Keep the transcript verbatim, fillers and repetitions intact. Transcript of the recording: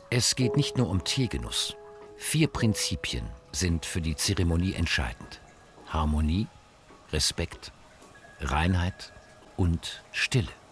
Es geht nicht nur um Teegenuss. Vier Prinzipien sind für die Zeremonie entscheidend: Harmonie, Respekt, Reinheit und Stille.